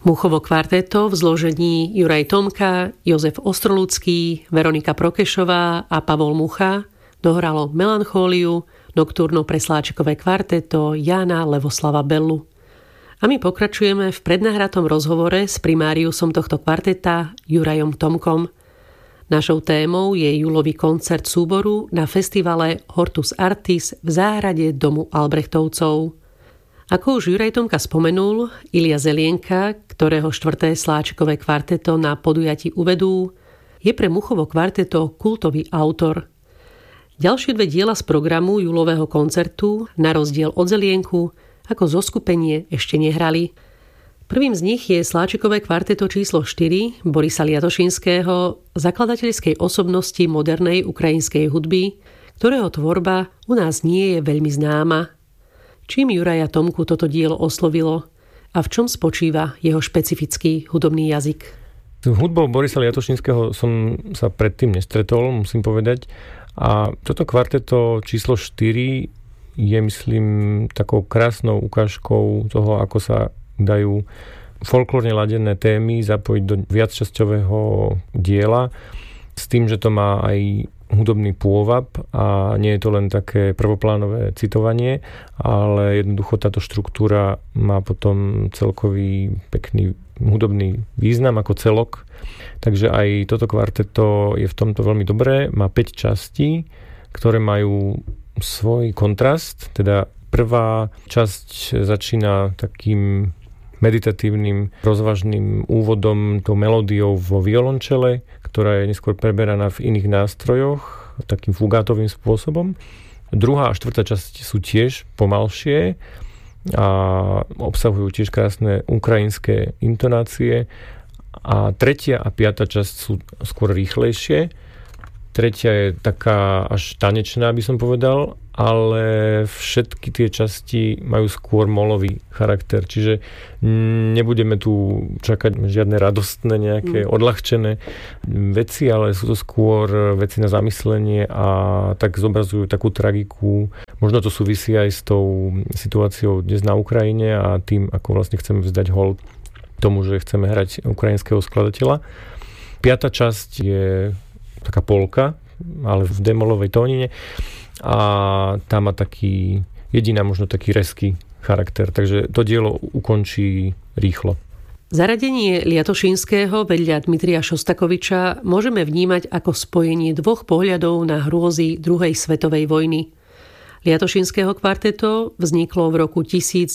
Muchovo kvarteto v zložení Juraj Tomka, Jozef Ostroludský, Veronika Prokešová a Pavol Mucha dohralo Melanchóliu, Nocturno pre sláčikové kvarteto Jána Levoslava Bellu. A my pokračujeme v prednahratom rozhovore s primáriusom tohto kvarteta Jurajom Tomkom. Našou témou je júlový koncert súboru na festivale Hortus Artis v záhrade domu Albrechtovcov. Ako už Juraj Tomka spomenul, Ilia Zelienka, ktorého 4. sláčikové kvarteto na podujatí uvedú, je pre Muchovo kvarteto kultový autor. Ďalšie 2 diela z programu júlového koncertu, na rozdiel od Zelienku, ako zoskupenie ešte nehrali. Prvým z nich je sláčikové kvarteto číslo 4 Borisa Liatošinského, zakladateľskej osobnosti modernej ukrajinskej hudby, ktorého tvorba u nás nie je veľmi známa. Čím Juraja Tomku toto dielo oslovilo a v čom spočíva jeho špecifický hudobný jazyk? S hudbou Borisa Liatošinského som sa predtým nestretol, musím povedať. A toto kvarteto číslo 4 je, myslím, takou krásnou ukážkou toho, ako sa dajú folklórne ladené témy zapojiť do viacčasťového diela s tým, že to má aj hudobný pôvab a nie je to len také prvoplánové citovanie, ale jednoducho táto štruktúra má potom celkový pekný hudobný význam ako celok. Takže aj toto kvarteto je v tomto veľmi dobré. Má 5 častí, ktoré majú svoj kontrast. Teda prvá časť začína takým meditatívnym, rozvážnym úvodom, tou melódiou vo violončele, ktorá je neskôr preberaná v iných nástrojoch, takým fugátovým spôsobom. Druhá a štvrtá časť sú tiež pomalšie a obsahujú tiež krásne ukrajinské intonácie. A tretia a piata časť sú skôr rýchlejšie. Tretia je taká až tanečná, by som povedal, ale všetky tie časti majú skôr molový charakter, čiže nebudeme tu čakať žiadne radostné, nejaké odľahčené veci, ale sú to skôr veci na zamyslenie a tak zobrazujú takú tragiku. Možno to súvisí aj s tou situáciou dnes na Ukrajine a tým, ako vlastne chceme vzdať hold tomu, že chceme hrať ukrajinského skladateľa. Piata časť je taká polka, ale v demolovej tónine a tá má taký jediná možno taký rezký charakter, takže to dielo ukončí rýchlo. Zaradenie Liatošinského vedľa Dmitrija Šostakoviča môžeme vnímať ako spojenie 2 pohľadov na hrôzy druhej svetovej vojny. Liatošinského kvarteto vzniklo v roku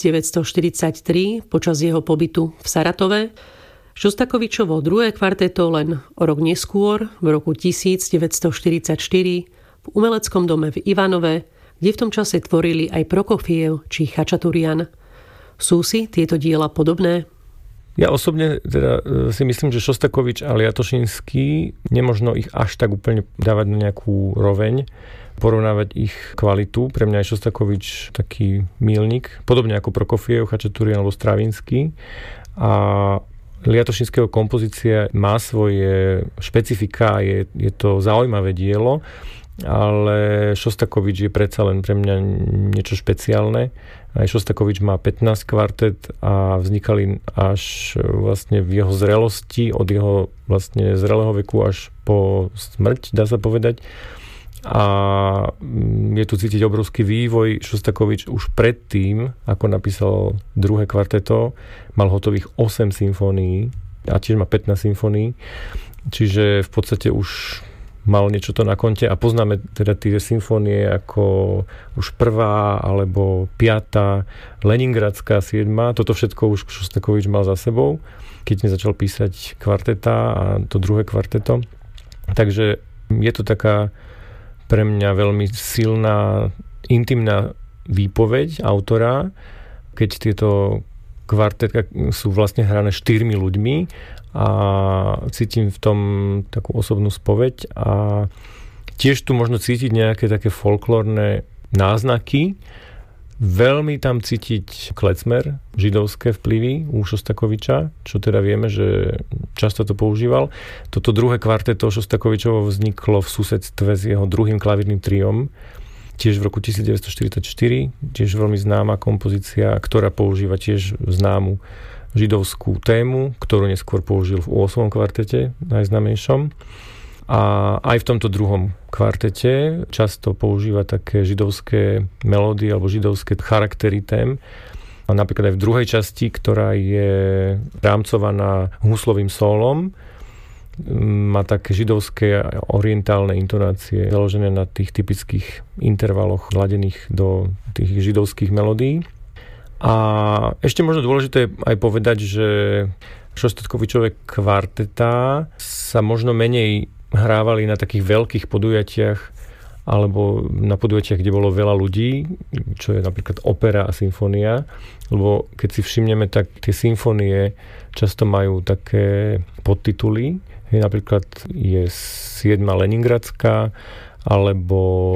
1943 počas jeho pobytu v Saratove. Šostakovičovo druhé kvarteto len o rok neskôr, v roku 1944, v umeleckom dome v Ivanove, kde v tom čase tvorili aj Prokofiev či Chačaturian. Sú si tieto diela podobné? Ja osobne teda si myslím, že Šostakovič a Liatošinský nemožno ich až tak úplne dávať na nejakú roveň, porovnávať ich kvalitu. Pre mňa je Šostakovič taký míľnik, podobne ako Prokofiev, Chačaturian alebo Stravinský. A Liatošinského kompozícia má svoje špecifika, je to zaujímavé dielo, ale Šostakovič je predsa len pre mňa niečo špeciálne. Aj Šostakovič má 15 kvartet a vznikali až vlastne v jeho zrelosti, od jeho vlastne zrelého veku až po smrť, dá sa povedať. A je tu cítiť obrovský vývoj. Šostakovič už predtým, ako napísal druhé kvarteto, mal hotových 8 symfónií a tiež má 15 symfónií. Čiže v podstate už mal niečo to na konte a poznáme teda tie symfónie ako už 1. alebo 5., Leningradská 7. Toto všetko už Šostakovič mal za sebou, keď začal písať kvarteta a to druhé kvarteto. Takže je to taká pre mňa veľmi silná, intimná výpoveď autora, keď tieto kvartetka sú vlastne hrané 4 ľuďmi a cítim v tom takú osobnú spoveď a tiež tu možno cítiť nejaké také folklórne náznaky. Veľmi tam cítiť klecmer, židovské vplyvy u Šostakoviča, čo teda vieme, že často to používal. Toto druhé kvarteto Šostakovičovo vzniklo v susedstve s jeho druhým klavírnym triom. tiež v roku 1944, tiež veľmi známa kompozícia, ktorá používa tiež známu židovskú tému, ktorú neskôr použil v 8. kvartete, najznámejšom. A aj v tomto druhom kvartete často používa také židovské melódie alebo židovské charaktery tém. A napríklad aj v druhej časti, ktorá je rámcovaná huslovým sólom, má také židovské orientálne intonácie založené na tých typických intervaloch ladených do tých židovských melódií. A ešte možno dôležité aj povedať, že Šostakovičové kvartetá sa možno menej hrávali na takých veľkých podujatiach alebo na podujatiach, kde bolo veľa ľudí, čo je napríklad opera a symfónia, lebo keď si všimneme, tak tie symfónie často majú také podtituly, napríklad je 7. Leningradská alebo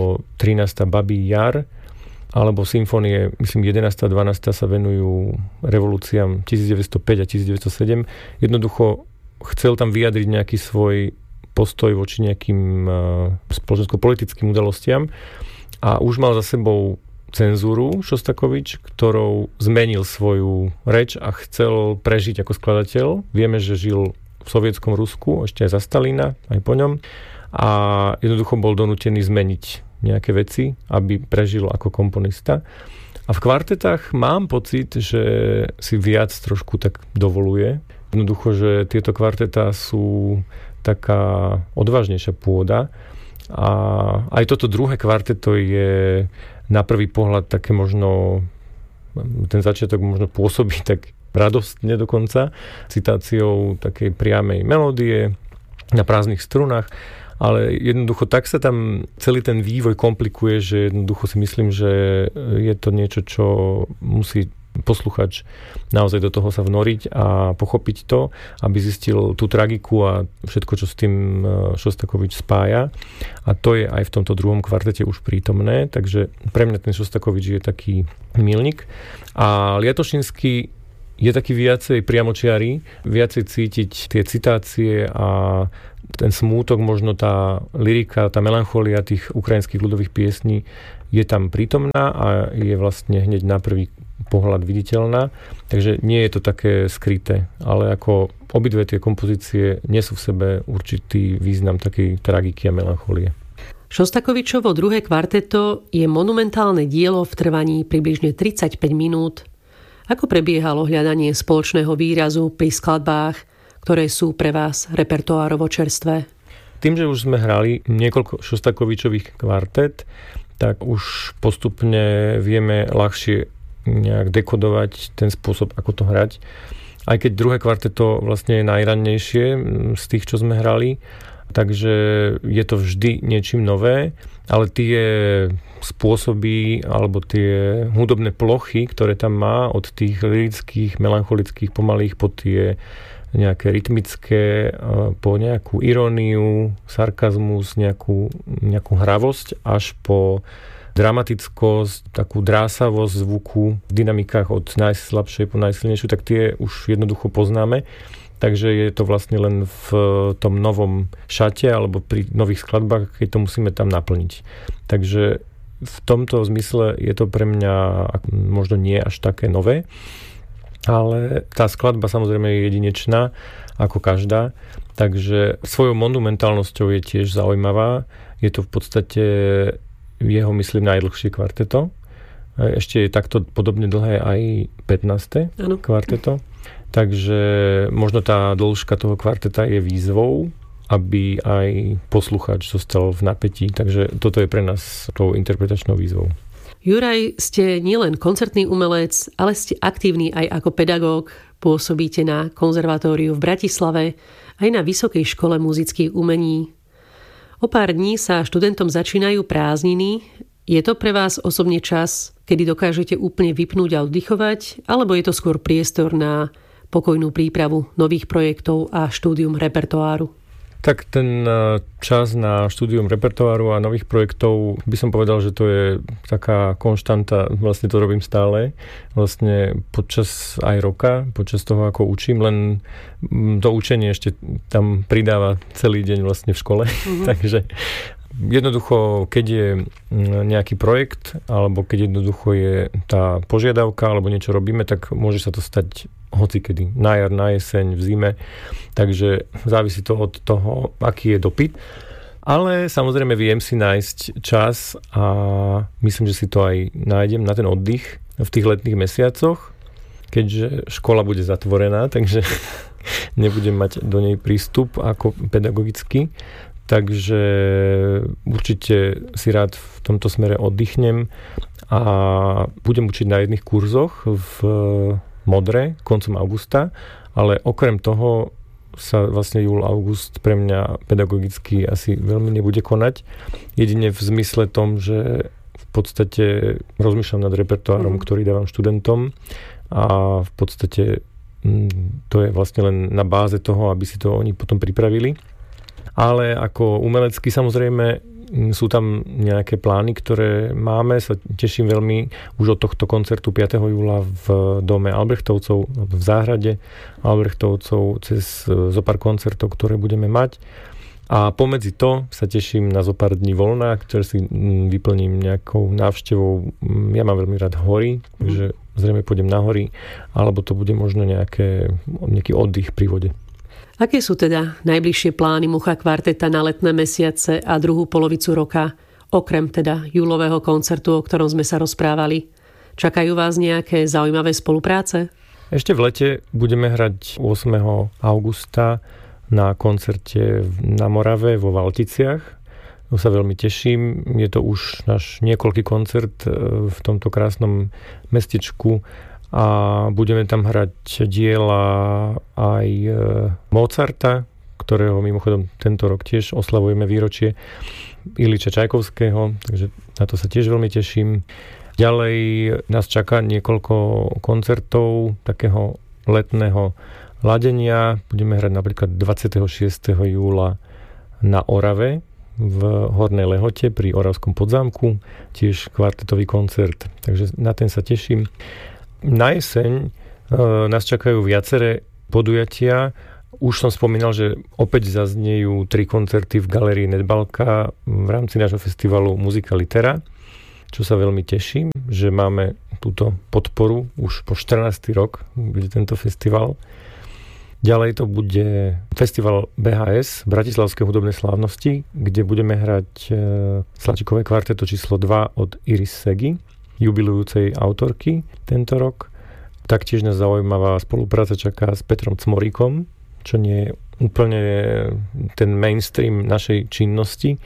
13. Babí jar, alebo symfónie, myslím 11. a 12. sa venujú revolúciám 1905 a 1907. Jednoducho chcel tam vyjadriť nejaký svoj postoj voči nejakým spoločensko-politickým udalostiam a už mal za sebou cenzúru Šostakovič, ktorou zmenil svoju reč a chcel prežiť ako skladateľ. Vieme, že žil v sovietskom Rusku, ešte aj za Stalina, aj po ňom a jednoducho bol donútený zmeniť nejaké veci, aby prežil ako komponista. A v kvartetách mám pocit, že si viac trošku tak dovoluje. Jednoducho, že tieto kvartetá sú taká odvážnejšia pôda. A aj toto druhé kvarteto je na prvý pohľad také možno, ten začiatok možno pôsobí tak radostne dokonca, citáciou takej priamej melódie na prázdnych strunách, ale jednoducho tak sa tam celý ten vývoj komplikuje, že jednoducho si myslím, že je to niečo, čo musí posluchač naozaj do toho sa vnoriť a pochopiť to, aby zistil tú tragiku a všetko, čo s tým Šostakovič spája. A to je aj v tomto druhom kvartete už prítomné, takže pre mňa ten Šostakovič je taký milník. A Liatošinský je taký viacej priamočiary, viacej cítiť tie citácie a ten smútok, možno tá lyrika, tá melancholia tých ukrajinských ľudových piesní je tam prítomná a je vlastne hneď na prvý pohľad viditeľná. Takže nie je to také skryté, ale ako obidve tie kompozície nesú v sebe určitý význam takej tragiky a melancholie. Šostakovičovo druhé kvarteto je monumentálne dielo v trvaní približne 35 minút. Ako prebiehalo hľadanie spoločného výrazu pri skladbách, ktoré sú pre vás repertoárovo čerstvé? Tým, že už sme hrali niekoľko Šostakovičových kvartet, tak už postupne vieme ľahšie nejak dekodovať ten spôsob, ako to hrať. Aj keď druhé kvarteto vlastne je najrannejšie z tých, čo sme hrali, takže je to vždy niečím nové, ale tie spôsoby alebo tie hudobné plochy, ktoré tam má od tých lyrických, melancholických, pomalých po tie nejaké rytmické, po nejakú iróniu, sarkazmus, nejakú hravosť, až po dramatickosť, takú drásavosť zvuku v dynamikách od najslabšej po najsilnejšiu, tak tie už jednoducho poznáme. Takže je to vlastne len v tom novom šate alebo pri nových skladbách, keď to musíme tam naplniť. Takže v tomto zmysle je to pre mňa možno nie až také nové, ale tá skladba samozrejme je jedinečná, ako každá, takže svojou monumentálnosťou je tiež zaujímavá. Je to v podstate jeho, myslím, najdlhšie kvarteto. Ešte je takto podobne dlhé aj 15. kvarteto. Takže možno tá dĺžka toho kvarteta je výzvou, aby aj poslucháč zostal v napätí. Takže toto je pre nás tou interpretačnou výzvou. Juraj, ste nielen koncertný umelec, ale ste aktívny aj ako pedagóg. Pôsobíte na konzervatóriu v Bratislave, aj na Vysokej škole muzických umení. O pár dní sa študentom začínajú prázdniny. Je to pre vás osobne čas, kedy dokážete úplne vypnúť a oddychovať, alebo je to skôr priestor na pokojnú prípravu nových projektov a štúdium repertoáru? Tak ten čas na štúdium repertoáru a nových projektov by som povedal, že to je taká konštanta, vlastne to robím stále, vlastne počas aj roka, počas toho, ako učím, len to učenie ešte tam pridáva celý deň vlastne v škole, takže Jednoducho, keď je nejaký projekt, alebo keď jednoducho je tá požiadavka, alebo niečo robíme, tak môže sa to stať hocikedy. Na jar, na jeseň, v zime. Takže závisí to od toho, aký je dopyt. Ale samozrejme viem si nájsť čas a myslím, že si to aj nájdem na ten oddych v tých letných mesiacoch, keďže škola bude zatvorená, takže nebudem mať do nej prístup ako pedagogicky. Takže určite si rád v tomto smere oddychnem a budem učiť na jedných kurzoch v Modre koncom augusta, ale okrem toho sa vlastne júl, august pre mňa pedagogicky asi veľmi nebude konať. Jedine v zmysle tom, že v podstate rozmýšľam nad repertoárom, ktorý dávam študentom a v podstate to je vlastne len na báze toho, aby si to oni potom pripravili. Ale ako umelecky samozrejme sú tam nejaké plány, ktoré máme. Sa teším veľmi už od tohto koncertu 5. júla v dome Albrechtovcov, v záhrade Albrechtovcov, cez zopár koncertov, ktoré budeme mať. A pomedzi to sa teším na zopár dní voľna, ktoré si vyplním nejakou návštevou. Ja mám veľmi rád hory, takže zrejme pôjdem na hory, alebo to bude možno nejaký oddych pri vode. Aké sú teda najbližšie plány Mucha kvarteta na letné mesiace a druhú polovicu roka, okrem teda júlového koncertu, o ktorom sme sa rozprávali? Čakajú vás nejaké zaujímavé spolupráce? Ešte v lete budeme hrať 8. augusta na koncerte na Morave vo Valticiach. To sa veľmi teším. Je to už náš niekoľký koncert v tomto krásnom mestečku a budeme tam hrať diela aj Mozarta, ktorého mimochodom tento rok tiež oslavujeme výročie, Iliča Čajkovského, takže na to sa tiež veľmi teším. Ďalej nás čaká niekoľko koncertov takého letného ladenia. Budeme hrať napríklad 26. júla na Orave v Hornej Lehote pri Oravskom podzámku, tiež kvartetový koncert, takže na ten sa teším. Na jeseň nás čakajú viaceré podujatia. Už som spomínal, že opäť zaznejú 3 koncerty v Galérii Nedbalka v rámci nášho festivalu Muzika Litera, čo sa veľmi teším, že máme túto podporu už po 14. rok, bude tento festival. Ďalej to bude festival BHS, Bratislavské hudobné slávnosti, kde budeme hrať Slačikové kvarteto číslo 2 od Iris Segi, jubilujúcej autorky tento rok. Taktiež nás zaujímavá spolupráca čaká s Petrom Cmoríkom, čo nie je úplne ten mainstream našej činnosti,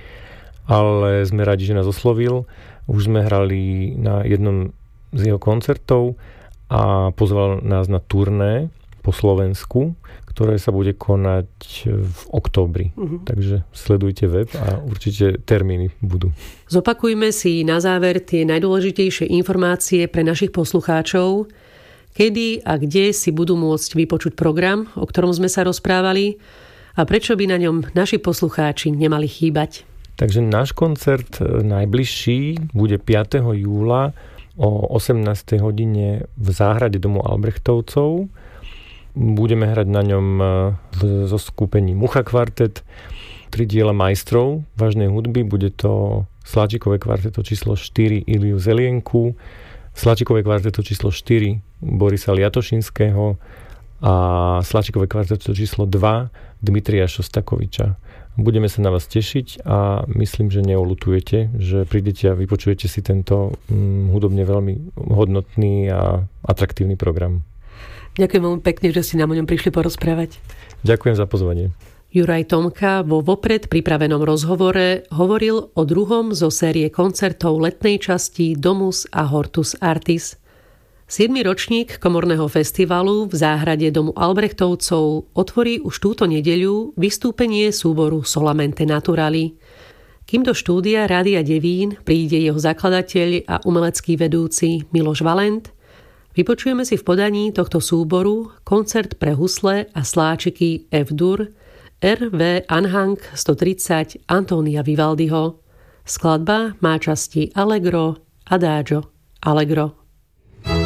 ale sme radi, že nás oslovil. Už sme hrali na jednom z jeho koncertov a pozval nás na turné po Slovensku, ktoré sa bude konať v októbri. Takže sledujte web a určite termíny budú. Zopakujme si na záver tie najdôležitejšie informácie pre našich poslucháčov, kedy a kde si budú môcť vypočuť program, o ktorom sme sa rozprávali a prečo by na ňom naši poslucháči nemali chýbať. Takže náš koncert najbližší bude 5. júla o 18. hodine v záhrade domu Albrechtovcov. Budeme hrať na ňom v zoskupení Mucha kvartet, 3 diela majstrov vážnej hudby. Bude to Sláčikové kvarteto číslo 4 Iliu Zelienku, Sláčikové kvarteto číslo 4 Borisa Liatošinského a Sláčikové kvarteto číslo 2 Dmitrija Šostakoviča. Budeme sa na vás tešiť a myslím, že neolutujete, že prídete a vypočujete si tento hudobne veľmi hodnotný a atraktívny program. Ďakujem veľmi pekne, že ste nám o ňom prišli porozprávať. Ďakujem za pozvanie. Juraj Tomka vo vopred pripravenom rozhovore hovoril o druhom zo série koncertov letnej časti Domus a Hortus Artis. 7. ročník komorného festivalu v záhrade domu Albrechtovcov otvorí už túto nedeľu vystúpenie súboru Solamente Naturali. Kým do štúdia Rádia Devín príde jeho zakladateľ a umelecký vedúci Miloš Valent, vypočujeme si v podaní tohto súboru koncert pre husle a sláčiky F-dur R.V. Anhang 130 Antónia Vivaldiho. Skladba má časti Allegro, Adagio, Allegro.